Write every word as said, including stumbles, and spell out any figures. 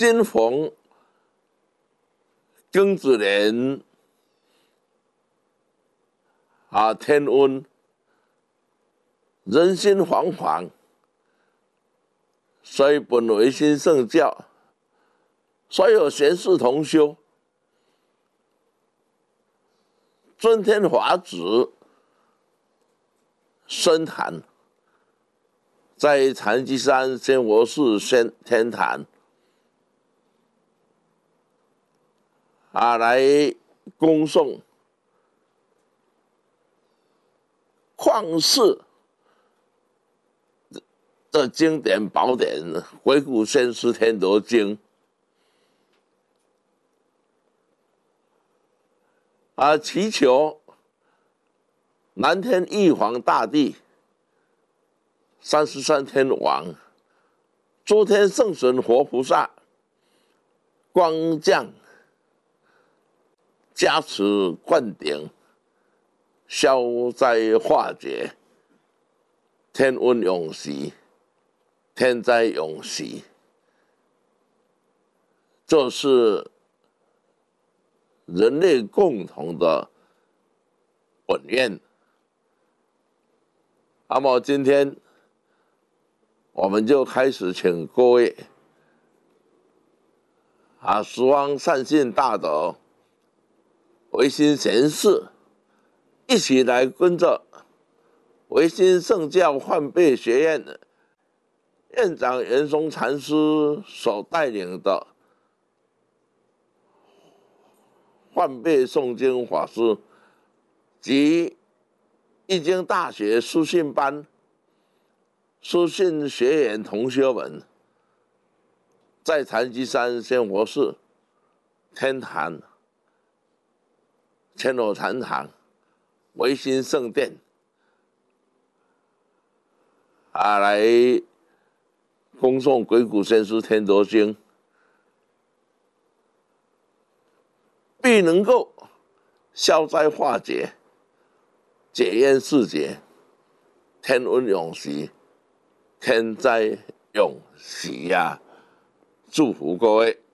今逢庚子年啊，天温，人心惶惶，所以本维新圣教，所有贤士同修，尊天法旨深坛，在禅机山仙佛寺仙天坛啊，来恭送旷世的经典宝典《回顾先师天德经》啊，祈求南天玉皇大帝、三十三天王、诸天圣神活菩萨光降加持灌顶，消灾化解，天温永息，天灾永息。这是人类共同的本愿。那么今天我们就开始请各位啊，十方善信大德、维新贤士一起来跟着维新圣教换辈学院的院长袁松禅师所带领的换辈诵经法师及易经大学书信班书信学员同学们，在禅机山仙佛寺天坛千罗禅堂维新圣殿啊，来恭诵《鬼谷先师天德经》，必能够消灾化解、解冤释结、天温永息、天灾永息呀！祝福各位。